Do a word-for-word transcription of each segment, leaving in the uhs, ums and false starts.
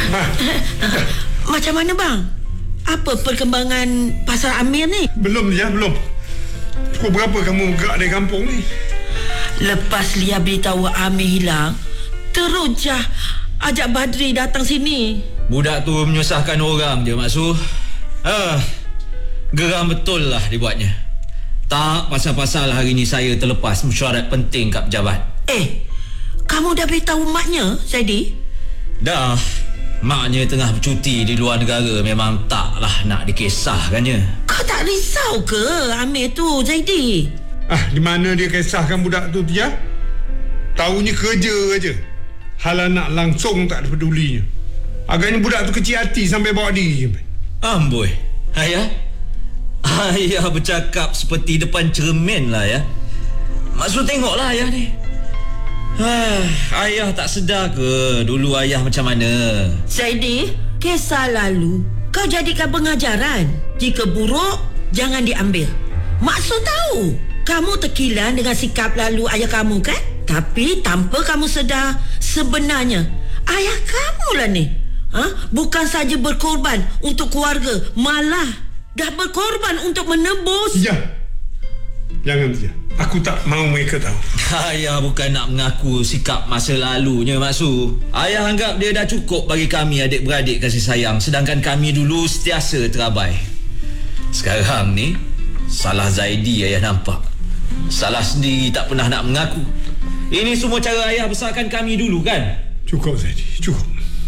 Ha. Macam mana bang? Apa perkembangan pasal Amir ni? Belum ya, belum. Pukul berapa kamu gerak dari kampung ni? Lepas Lia beritahu Amir hilang, terus Jah ajak Badri datang sini. Budak tu menyusahkan orang je, Mak Su. Ah, geram betul lah dibuatnya. Tak pasal-pasal hari ni saya terlepas mesyuarat penting kat pejabat. Eh, kamu dah beritahu maknya, Zaidi? Dah. Maknya tengah bercuti di luar negara, memang taklah nak dikisahkannya. Kau tak risau ke Amir tu, Zaidi? Ah, di mana dia kisahkan budak tu, Tia? Tahunya kerja aja. Hal anak langsung tak ada pedulinya. Agaknya budak tu kecil hati sampai bawa diri. Amboi, ayah. Ayah bercakap seperti depan cermin lah ya. Maksud tengoklah ayah ni. Ah, ayah tak sedar ke dulu ayah macam mana? Zaidi, kisah lalu kau jadikan pengajaran. Jika buruk, jangan diambil. Maksud tahu, kamu terkilan dengan sikap lalu ayah kamu kan? Tapi tanpa kamu sedar, sebenarnya ayah kamu lah ni. Ha? Bukan saja berkorban untuk keluarga, malah dah berkorban untuk menebus. Ya. Jangan, Tia. Aku tak mahu mereka tahu. Ayah bukan nak mengaku sikap masa lalunya, Mak Su. Ayah anggap dia dah cukup bagi kami adik-beradik kasih sayang, sedangkan kami dulu sentiasa terabai. Sekarang ni salah Zaidi ayah nampak. Salah sendiri tak pernah nak mengaku. Ini semua cara ayah besarkan kami dulu kan? Cukup, Zaidi, cukup.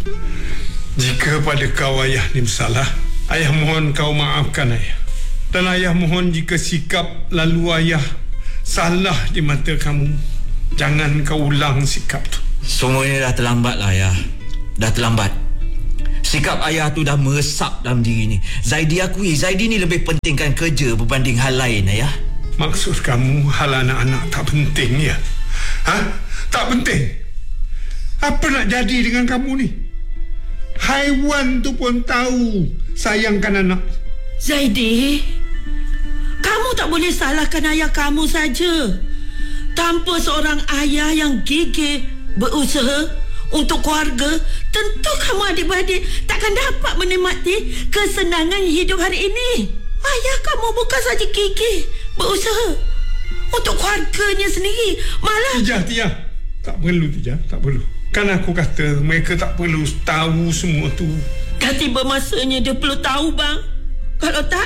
Jika pada kau ayah ni bersalah, ayah mohon kau maafkan ayah. Dan ayah mohon jika sikap lalu ayah salah di mata kamu, jangan kau ulang sikap tu. Semuanya dah terlambat lah ayah. Dah terlambat. Sikap ayah tu dah meresap dalam diri ni. Zaidi akui Zaidi ni lebih pentingkan kerja berbanding hal lain ayah. Maksud kamu hal anak-anak tak penting ya? Ha? Tak penting? Apa nak jadi dengan kamu ni? Haiwan tu pun tahu sayangkan anak. Zaidi, kamu tak boleh salahkan ayah kamu saja. Tanpa seorang ayah yang gigih berusaha untuk keluarga, tentu kamu adik-beradik takkan dapat menikmati kesenangan hidup hari ini. Ayah kamu bukan saja gigih berusaha untuk keluarganya sendiri, malah... Tijah, Tijah. Tak perlu, Tijah. Tak perlu. Kan aku kata mereka tak perlu tahu semua tu. Dah tiba masanya dia perlu tahu, bang. Kalau tak,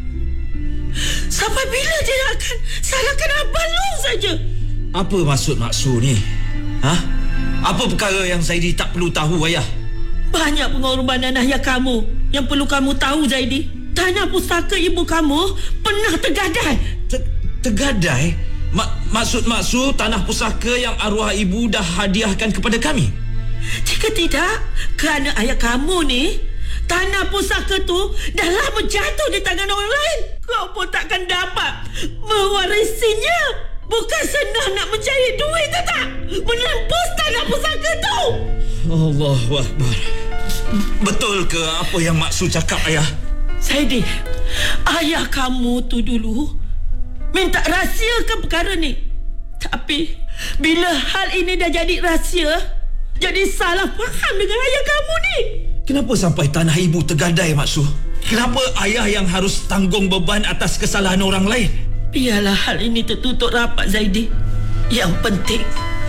sampai bila dia akan salahkan Abang Long saja? Apa maksud Mak Su ni? Ha? Apa perkara yang Zaidi tak perlu tahu ayah? Banyak pengorbanan ayah kamu yang perlu kamu tahu, Zaidi. Tanah pusaka ibu kamu pernah tergadai. Ter- tergadai? Mak- maksud Mak Su tanah pusaka yang arwah ibu dah hadiahkan kepada kami? Jika tidak, kerana ayah kamu ni, tanah pusaka tu dah lama jatuh di tangan orang lain. Kau pun takkan dapat mewarisinya. Bukan senang nak mencari duit, tak tak? Menembus tanah pusaka tu. Allahu Akbar. Betul ke apa yang Mak Su cakap ayah? Zaidi, ayah kamu tu dulu minta rahsiakan perkara ni. Tapi bila hal ini dah jadi rahsia, jadi salah faham dengan ayah kamu ni. Kenapa sampai tanah ibu tergadai, Mak Su? Kenapa ayah yang harus tanggung beban atas kesalahan orang lain? Biarlah hal ini tertutup rapat, Zaidi. Yang penting,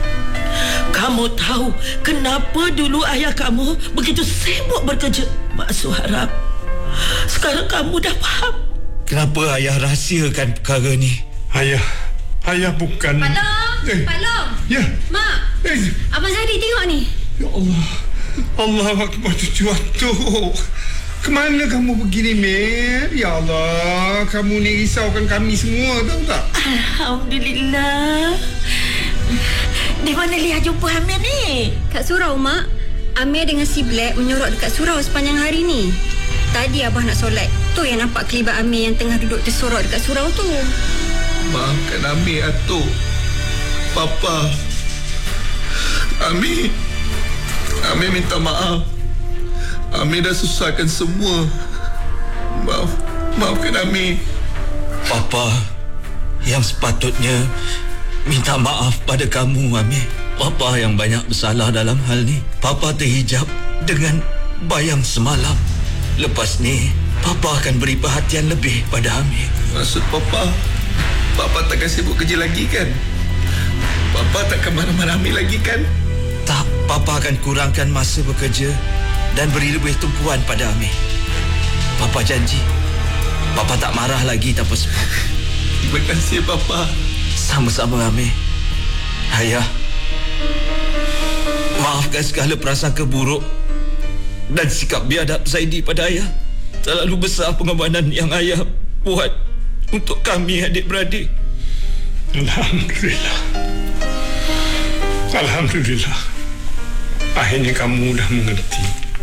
kamu tahu kenapa dulu ayah kamu begitu sibuk bekerja. Mak Su harap sekarang kamu dah faham. Kenapa ayah rahsiakan perkara ni? Ayah, ayah bukan... Pak Long, eh. Pak Long. Ya. Mak, Eh. Abang Zaidi tengok ni. Ya Allah. Allah Akbar, cucu atuk. Kemana kamu begini, Mer? Ya Allah, kamu ni risaukan kami semua, tahu tak? Alhamdulillah. Di mana Lia jumpa Amir ni? Kat surau, Mak. Amir dengan si Black menyorok dekat surau sepanjang hari ni. Tadi Abah nak solat, tu yang nampak kelibat Amir yang tengah duduk tersorok dekat surau tu. Maafkan Amir, atuk. Papa. Amir. Amir minta maaf. Amir dah susahkan semua. Maaf. Maafkan Amir. Papa yang sepatutnya minta maaf pada kamu, Amir. Papa yang banyak bersalah dalam hal ni. Papa terhijab dengan bayang semalam. Lepas ni, Papa akan beri perhatian lebih pada Amir. Maksud Papa, Papa takkan sibuk kerja lagi kan? Papa takkan marah-marah Amir lagi kan? Tak, Papa akan kurangkan masa bekerja dan beri lebih tumpuan pada Amir. Papa janji, Papa tak marah lagi tanpa sebab. Terima kasih, Papa. Sama-sama, Amir. Ayah, maafkan segala prasangka buruk dan sikap biadab Zaidi pada ayah. Terlalu besar pengorbanan yang ayah buat untuk kami adik-beradik. Alhamdulillah. Alhamdulillah. Akhirnya kamu dah mengerti.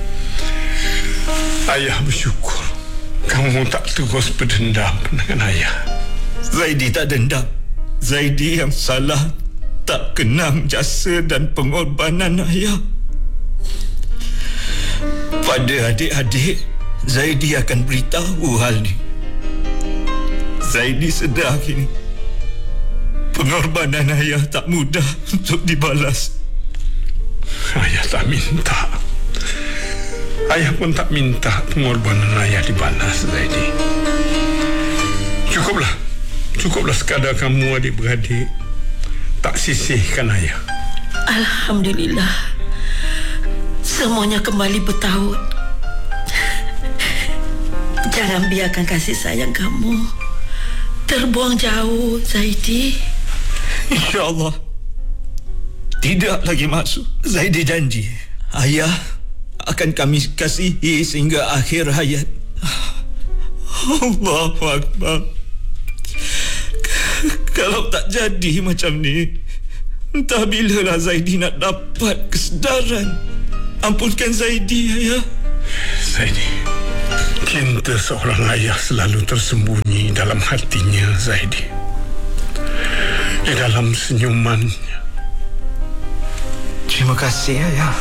Ayah bersyukur kamu tak terus berdendam dengan ayah. Zaidi tak dendam. Zaidi yang salah tak kenang jasa dan pengorbanan ayah. Pada adik-adik, Zaidi akan beritahu hal ni. Zaidi sedar kini pengorbanan ayah tak mudah untuk dibalas. Ayah tak minta. Ayah pun tak minta pengorbanan ayah dibalas, Zaidi. Cukuplah. Cukuplah sekadar kamu adik-beradik tak sisihkan ayah. Alhamdulillah. Semuanya kembali bertaut. Jangan biarkan kasih sayang kamu terbuang jauh, Zaidi. InsyaAllah. Tidak lagi maksud. Zaidi janji ayah akan kami kasihi sehingga akhir hayat. Allahu Akbar. Kalau tak jadi macam ni, entah bilalah Zaidi nak dapat kesedaran. Ampunkan Zaidi, ayah. Zaidi, cinta seorang ayah selalu tersembunyi dalam hatinya, Zaidi. Di dalam senyumannya. Terima kasih, ayah.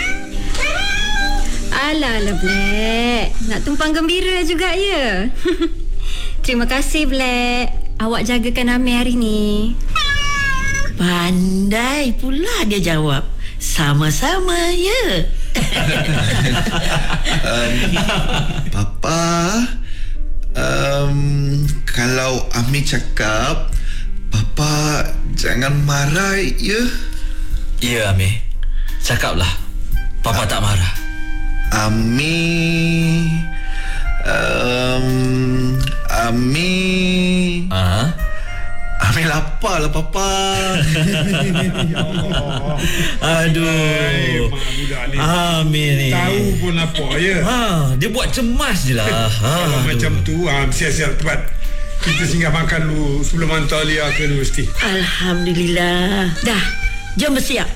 Alah, alah, Black. Nak tumpang gembira juga, ya? Terima kasih, Black. Awak jagakan Amir hari ni. Pandai pula dia jawab. Sama-sama, ya. um, Papa, um, kalau Amir cakap, Papa jangan marah, ya? Ya, Amir. Cakaplah. Papa tak marah. Amir, um, Amir, Ha? Amir lapar lah, Papa. Ya Allah. Aduh. Hai, mak budak ni. Amir ni. Tahu pun apa, ya? Ha, dia buat cemas je lah. Ha, Kalau aduh. macam tu, ha, siap-siap tempat. Kita singgah makan dulu sebelum hantar Lia ke universiti. Alhamdulillah. Dah, jom bersiap.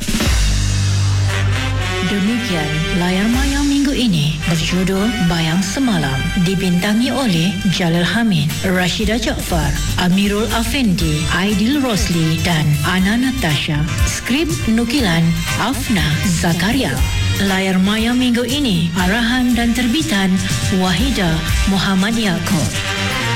Demikian layar mayang minggu ini berjudul Bayang Semalam, dibintangi oleh Jalal Hamid, Rashida Jaafar, Amirul Afendi, Aidil Rosli dan Ana Natasha. Skrip nukilan Afna Zakaria. Layar mayang minggu ini arahan dan terbitan Wahida Muhammad Yaakob.